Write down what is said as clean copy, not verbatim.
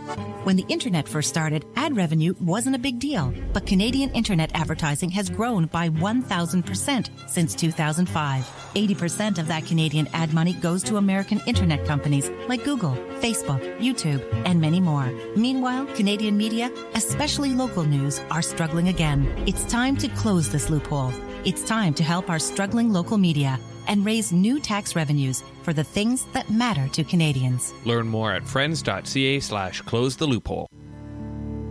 When the internet first started, ad revenue wasn't a big deal, but Canadian internet advertising has grown by 1,000% since 2005. 80% of that Canadian ad money goes to American internet companies like Google, Facebook, YouTube, and many more. Meanwhile, Canadian media, especially local news, are struggling again. It's time to close this loophole. It's time to help our struggling local media and raise new tax revenues for the things that matter to Canadians. Learn more at friends.ca/close the loophole.